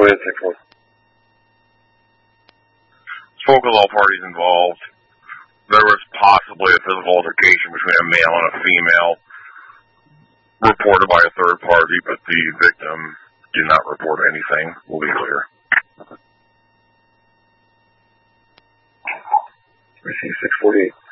Go ahead, 6-1. Spoke with all parties involved. There was possibly a physical altercation between a male and a female, reported by a third party, but the victim did not report anything. We'll be clear. Receive 648.